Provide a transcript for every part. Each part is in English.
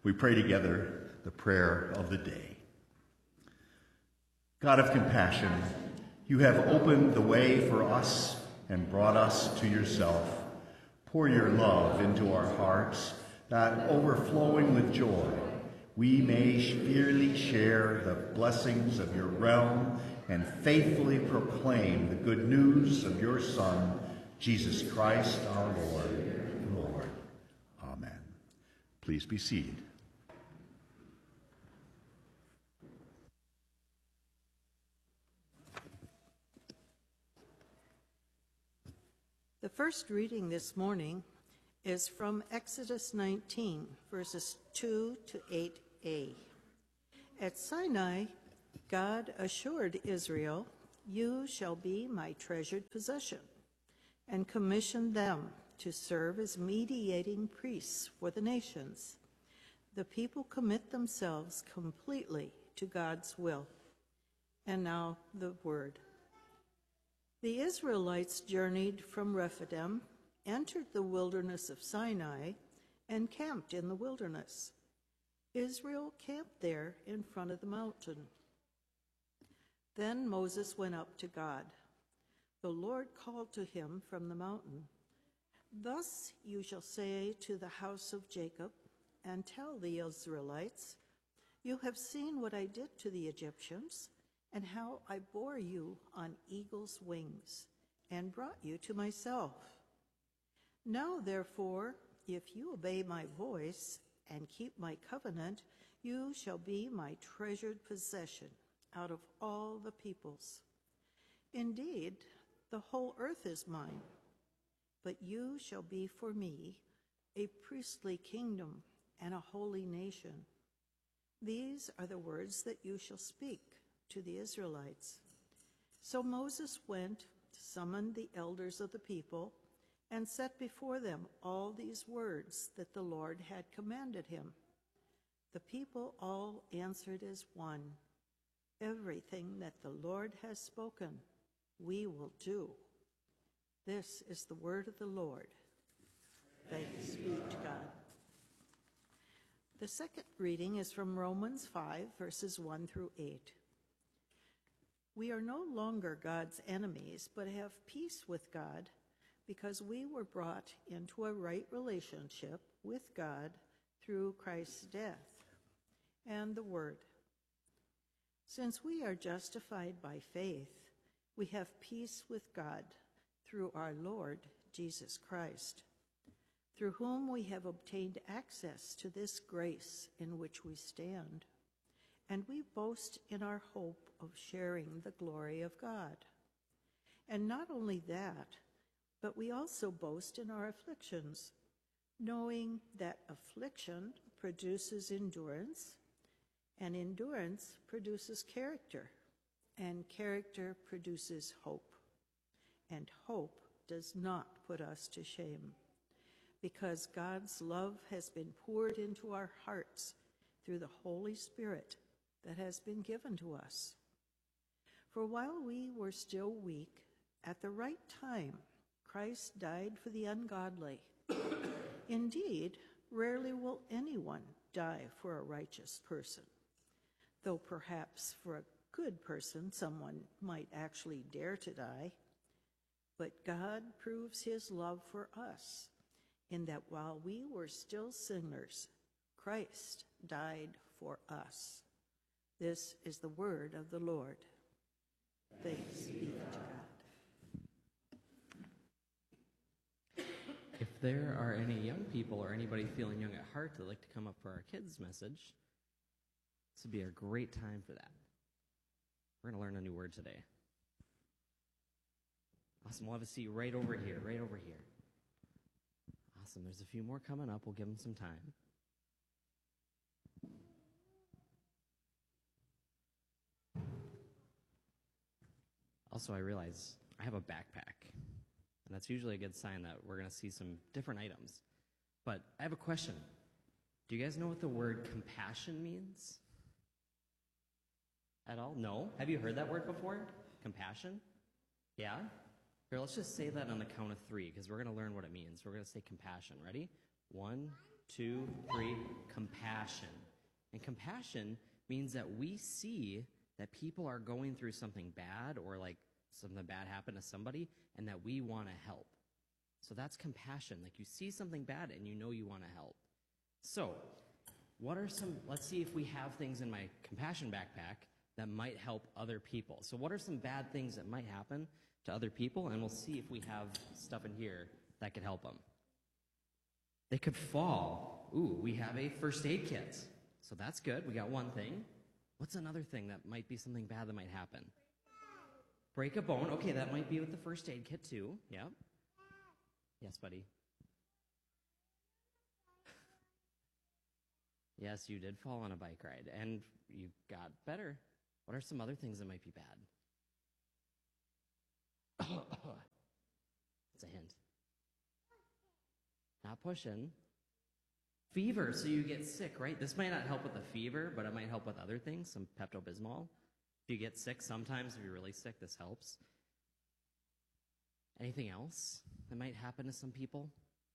We pray together the prayer of the day. God of compassion, you have opened the way for us and brought us to yourself. Pour your love into our hearts, that overflowing with joy, we may freely share the blessings of your realm and faithfully proclaim the good news of your Son, Jesus Christ our Lord. Amen. Please be seated. The first reading this morning is from Exodus 19, verses 2 to 8a. At Sinai, God assured Israel, "You shall be my treasured possession," and commissioned them to serve as mediating priests for the nations. The people commit themselves completely to God's will. And now the word. The Israelites journeyed from Rephidim, entered the wilderness of Sinai, and camped in the wilderness. Israel camped there in front of the mountain. Then Moses went up to God. The Lord called to him from the mountain, "Thus you shall say to the house of Jacob, and tell the Israelites, you have seen what I did to the Egyptians, and how I bore you on eagle's wings, and brought you to myself. Now, therefore, if you obey my voice and keep my covenant, you shall be my treasured possession out of all the peoples. Indeed, the whole earth is mine, but you shall be for me a priestly kingdom and a holy nation. These are the words that you shall speak to the Israelites." So Moses went, summoned the elders of the people, and set before them all these words that the Lord had commanded him. The people all answered as one, "Everything that the Lord has spoken, we will do." This is the word of the Lord. Thanks be to God. The second reading is from Romans 5, verses 1 through 8. We are no longer God's enemies, but have peace with God, because we were brought into a right relationship with God through Christ's death. And the word. Since we are justified by faith, we have peace with God through our Lord Jesus Christ, through whom we have obtained access to this grace in which we stand. And we boast in our hope of sharing the glory of God. And not only that, but we also boast in our afflictions, knowing that affliction produces endurance, and endurance produces character, and character produces hope. And hope does not put us to shame, because God's love has been poured into our hearts through the Holy Spirit that has been given to us. For while we were still weak, at the right time, Christ died for the ungodly. Indeed, rarely will anyone die for a righteous person, though perhaps for a good person someone might actually dare to die. But God proves his love for us, in that while we were still sinners, Christ died for us. This is the word of the Lord. Thanks be to God. If there are any young people or anybody feeling young at heart that'd like to come up for our kids' message, this would be a great time for that. We're going to learn a new word today. Awesome. We'll have a seat right over here, right over here. Awesome. There's a few more coming up. We'll give them some time. Also, I realize I have a backpack, and that's usually a good sign that we're going to see some different items. But I have a question. Do you guys know what the word compassion means? At all? No? Have you heard that word before? Compassion? Yeah? Here, let's just say that on the count of 3, because we're going to learn what it means. We're going to say compassion. Ready? 1, 2, 3. Compassion. And compassion means that we see that people are going through something bad or like something bad happened to somebody and that we want to help. So that's compassion. Like you see something bad and you know you want to help. So let's see if we have things in my compassion backpack that might help other people. So what are some bad things that might happen to other people? And we'll see if we have stuff in here that could help them. They could fall. Ooh, we have a first aid kit. So that's good. We got one thing. What's another thing that might be something bad that might happen? Break a bone. Okay, that might be with the first aid kit too. Yep. Yes, buddy. Yes, you did fall on a bike ride, and you got better. What are some other things that might be bad? It's a hint. Not pushing. Fever, so you get sick, right? This might not help with the fever, but it might help with other things, some Pepto-Bismol. If you get sick, sometimes if you're really sick, this helps. Anything else that might happen to some people?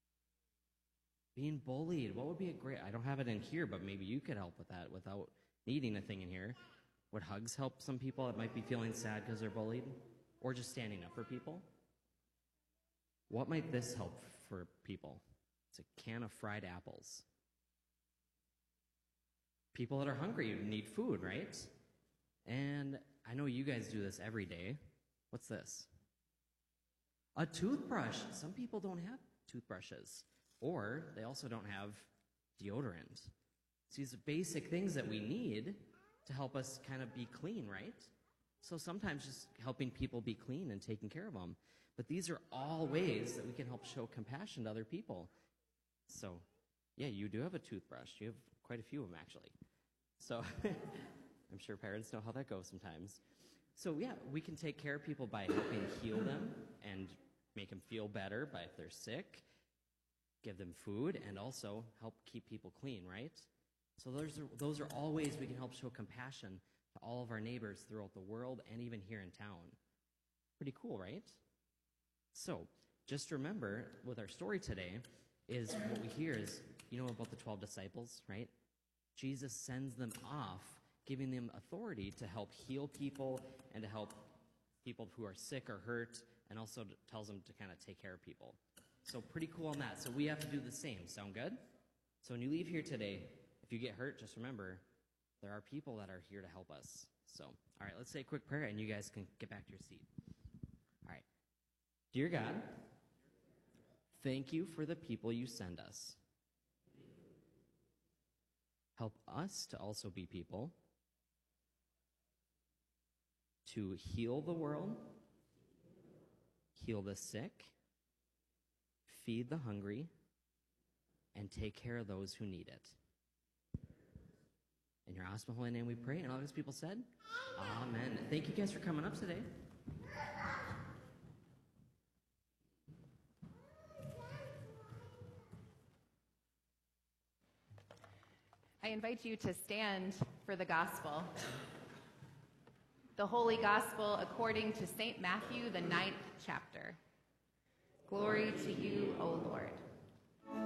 Being bullied. What would be a great... I don't have it in here, but maybe you could help with that without needing a thing in here. Would hugs help some people that might be feeling sad because they're bullied? Or just standing up for people? What might this help for people? It's a can of fried apples. People that are hungry need food, right? And I know you guys do this every day. What's this? A toothbrush. Some people don't have toothbrushes. Or they also don't have deodorant. So these are basic things that we need to help us kind of be clean, right? So sometimes just helping people be clean and taking care of them. But these are all ways that we can help show compassion to other people. So, yeah, you do have a toothbrush. You have quite a few of them, actually. So I'm sure parents know how that goes sometimes. So, yeah, we can take care of people by helping heal them and make them feel better by if they're sick, give them food, and also help keep people clean, right? So those are all ways we can help show compassion to all of our neighbors throughout the world and even here in town. Pretty cool, right? So just remember, with our story today, is what we hear is, you know about the 12 disciples, right? Jesus sends them off, giving them authority to help heal people and to help people who are sick or hurt, and also tells them to kind of take care of people. So pretty cool on that. So we have to do the same. Sound good? So when you leave here today, if you get hurt, just remember, there are people that are here to help us. So, all right, let's say a quick prayer, and you guys can get back to your seat. All right. Dear God, thank you for the people you send us. Help us to also be people to heal the world, heal the sick, feed the hungry, and take care of those who need it. In your awesome holy name we pray, and all those people said, Amen. Thank you guys for coming up today. I invite you to stand for the gospel. The Holy Gospel according to St. Matthew, the 9th chapter. Glory to you, O Lord.